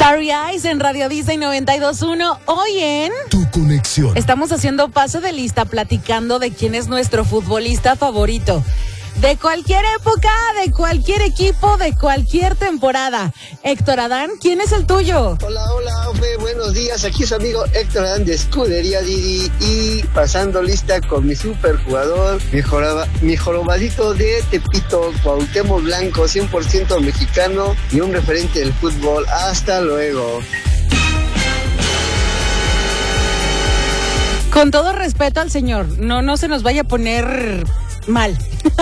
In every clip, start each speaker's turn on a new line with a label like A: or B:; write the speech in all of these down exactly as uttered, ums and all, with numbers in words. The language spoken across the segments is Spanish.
A: Starry Eyes en Radio Disney noventa y dos punto uno. Hoy en
B: Tu Conexión
A: estamos haciendo pase de lista, platicando de quién es nuestro futbolista favorito. De cualquier época, de cualquier equipo, de cualquier temporada. Héctor Adán, ¿quién es el tuyo?
C: Hola, hola, Ofe, buenos días. Aquí su amigo Héctor Adán de Escudería Didi y pasando lista con mi superjugador, mi, joroba, mi jorobadito de Tepito, Cuauhtémoc Blanco, cien por ciento mexicano y un referente del fútbol. Hasta luego.
A: Con todo respeto al señor, no, no se nos vaya a poner mal.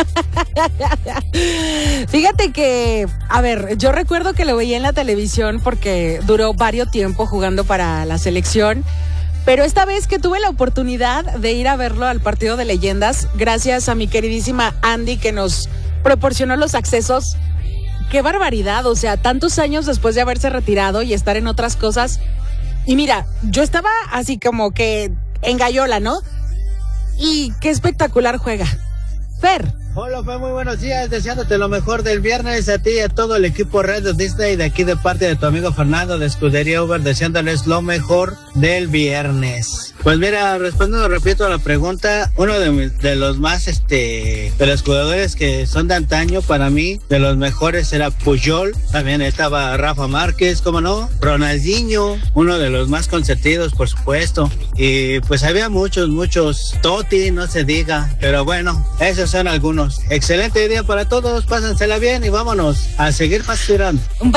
A: Fíjate que, a ver, yo recuerdo que lo veía en la televisión porque duró varios tiempo jugando para la selección, pero esta vez que tuve la oportunidad de ir a verlo al partido de leyendas, gracias a mi queridísima Andy que nos proporcionó los accesos, qué barbaridad, o sea, tantos años después de haberse retirado y estar en otras cosas, y mira, yo estaba así como que en gallola, ¿no? Y qué espectacular juega. Fer.
D: Hola, Fer, muy buenos días, deseándote lo mejor del viernes a ti y a todo el equipo Radio Disney de aquí de parte de tu amigo Fernando de Escudería Uber, deseándoles lo mejor del viernes. Pues mira, respondiendo repito a la pregunta, uno de, mis, de los más, este, de los jugadores que son de antaño para mí, de los mejores era Puyol, también estaba Rafa Márquez, ¿cómo no? Ronaldinho, uno de los más consentidos, por supuesto, y pues había muchos, muchos, Totti, no se diga, pero bueno, esos son algunos. Excelente día para todos, pásensela bien y vámonos a seguir facturando.